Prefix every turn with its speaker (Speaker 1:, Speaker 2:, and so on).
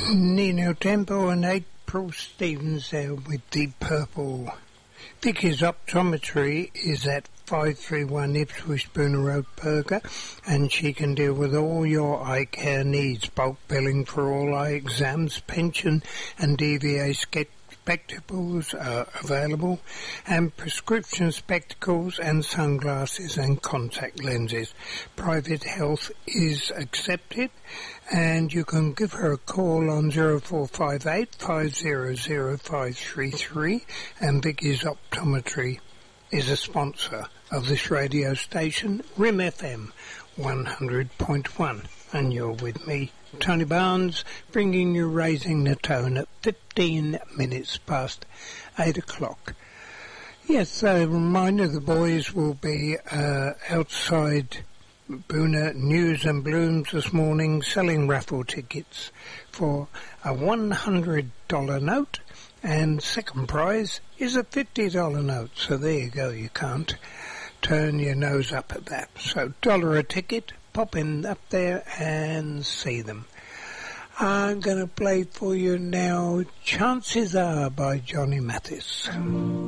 Speaker 1: Nino Tempo and April Stevens there with Deep Purple. Vicky's Optometry is at 531 Ipswich Spooner Road, Perga, and she can deal with all your eye care needs. Bulk billing for all eye exams, pension and DVA spectacles are available, and prescription spectacles and sunglasses and contact lenses. Private health is accepted, and you can give her a call on 0458 500 533, and Vicky's Optometry is a sponsor of this radio station, RIM FM 100.1. And you're with me, Tony Barnes, bringing you Raising the Tone at 15 minutes past 8 o'clock. Yes, a reminder, the boys will be outside Boona News and Blooms this morning selling raffle tickets for a $100 note, and second prize is a $50 note. So there you go, you can't turn your nose up at that. So $1 a ticket, pop in up there and see them. I'm going to play for you now Chances Are by Johnny Mathis.